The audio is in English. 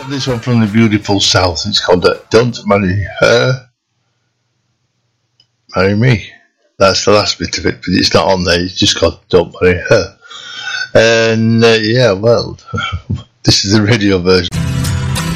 This one from the beautiful South. It's called Don't Marry Her, Marry Me. That's the last bit of it, but it's not on there. It's just called Don't Marry Her. And yeah, well, this is the radio version.